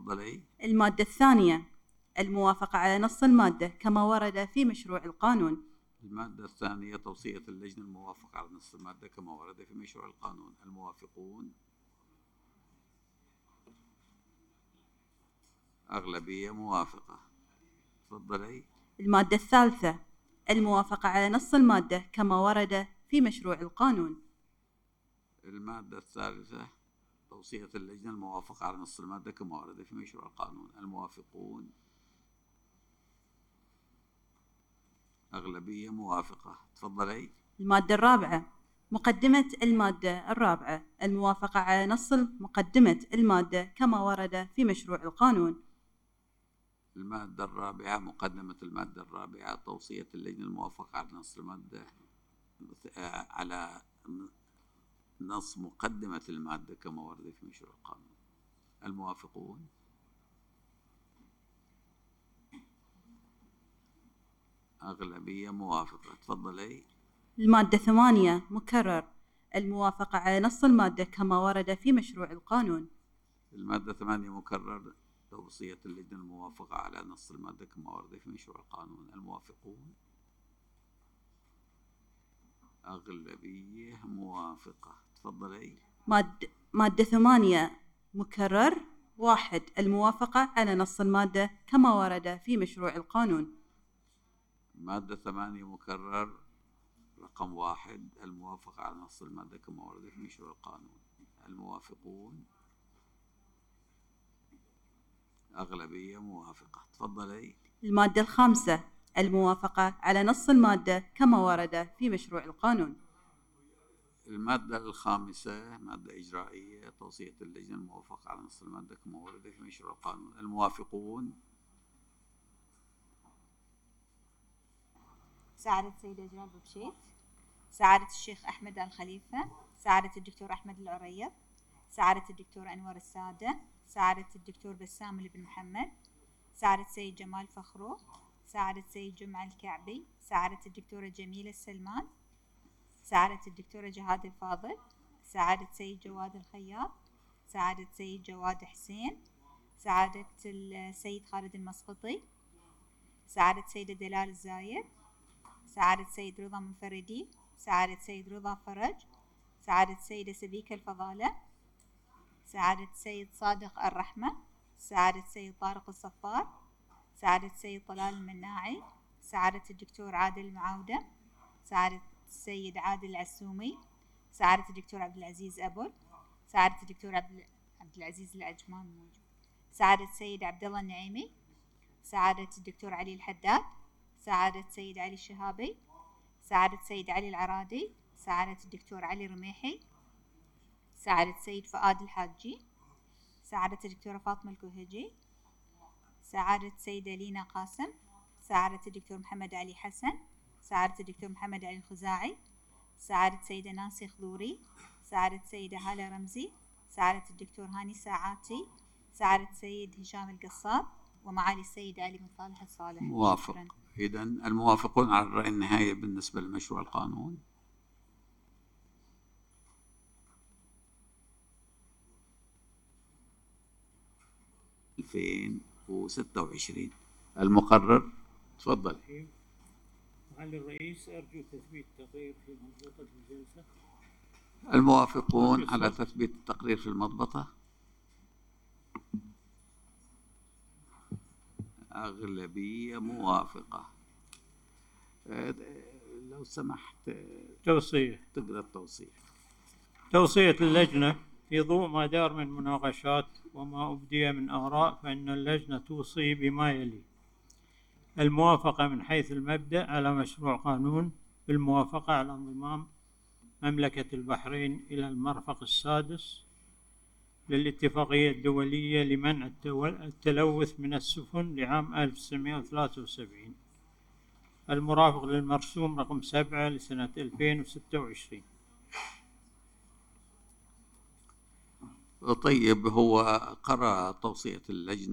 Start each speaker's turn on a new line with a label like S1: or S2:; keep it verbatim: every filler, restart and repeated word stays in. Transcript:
S1: تفضلي.
S2: المادة الثانية الموافقة على نص المادة كما ورد في مشروع القانون.
S1: المادة الثانية توصية اللجنة الموافقة على نص المادة كما ورد في مشروع القانون. الموافقون أغلبية موافقة. تفضلي.
S2: المادة الثالثة الموافقة على نص المادة كما ورد في مشروع القانون.
S1: المادة الثالثة توصية اللجنة الموافقة على نص المادة كما ورد في مشروع القانون. الموافقون أغلبية موافقة. تفضلي.
S2: المادة الرابعة مقدمة المادة الرابعة الموافقة على نص مقدمة المادة كما ورد في مشروع القانون.
S1: المادة الرابعة مقدمة المادة الرابعة توصية اللجنة الموافقة على نص المادة على نص مقدمة المادة كما ورد في مشروع القانون. الموافقون أغلبية موافقة. تفضلي.
S2: المادة ثمانية مكرر الموافقة على نص المادة كما ورد في مشروع القانون.
S1: المادة ثمانية مكرر توصية اللجنة الموافقة على نص المادة كما ورد في مشروع القانون. الموافقون أغلبية موافقة. تفضلي.
S2: مادة, مادة ثمانية مكرر واحد الموافقة على نص المادة كما ورد في مشروع القانون.
S1: مادة ثمانية مكرر رقم واحد الموافقة على نص المادة كما ورد في مشروع القانون. الموافقون أغلبية موافقة. تفضلي.
S2: المادة الخامسة الموافقة على نص المادة كما ورد في مشروع القانون.
S1: المادة الخامسة مادة إجرائية توصية اللجنة الموافقة على نص المادة كما ورد في مشروع القانون. الموافقون
S3: سعادة السيدة جلال ببشيت، سعادة الشيخ أحمد الخليفة، سعادة الدكتور أحمد العريض، سعادة الدكتور أنور السادة، سعادة الدكتور بسام بن محمد، سعادة السيد جمال فخرو، سعادة السيد جمعة الكعبي، سعادة الدكتورة جميلة السلمان، سعادة الدكتورة جهاد الفاضل، سعادة السيد جواد الخياط، سعادة السيد جواد حسين، سعادة السيد خالد المسقطي، سعادة السيدة دلال الزايد، سعادة السيد رضا منفردي، سعادة السيد رضا فرج، سعادة السيدة سبيكة الفضالة، سعادة السيد صادق الرحمة، سعادة السيد طارق الصفار، سعادة السيد طلال المناعي، سعادة الدكتور عادل المعاودة، سعادة السيد عادل العسومي، سعادة الدكتور عبد العزيز أبل، سعادة الدكتور عبد العزيز العجمان موجود، سعادة السيد عبد الله النعيمي، سعادة الدكتور علي الحداد، سعادة السيد علي الشهابي، سعادة السيد علي العرادي، سعادة الدكتور علي رميحي، سعادة السيد فؤاد الحاجي، سعادة الدكتورة فاطمة الكوهجي، سعادة السيدة لينا قاسم، سعادة الدكتور محمد علي حسن، سعادة الدكتور محمد علي الخزاعي، سعادة السيدة نانسي خضوري، سعادة السيدة هالة رمزي، سعادة الدكتور هاني ساعاتي، سعادة السيد هشام القصاب، ومعالي السيد علي بن صالح الصالح.
S1: موافق. إذن الموافقون على الرأي النهائي بالنسبة لمشروع القانون. ألفين وستة وعشرين. المقرر. تفضل.
S4: معالي الرئيس أرجو تثبيت تقرير في مضبطة الجلسة.
S1: الموافقون على تثبيت التقرير في المضبطة أغلبية موافقة. لو سمحت
S4: توصية
S1: تقرأ التوصية.
S4: توصية اللجنة في ضوء ما دار من مناقشات وما أبدي من آراء، فإن اللجنة توصي بما يلي: الموافقة من حيث المبدأ على مشروع قانون بالموافقة على انضمام مملكة البحرين إلى المرفق السادس للاتفاقية الدولية لمنع التلوث من السفن لعام ألف وتسعمائة وثلاثة وسبعين المرافق للمرسوم رقم سبعة لسنة ألفين وستة وعشرين.
S1: طيب، هو قرأ توصية اللجنة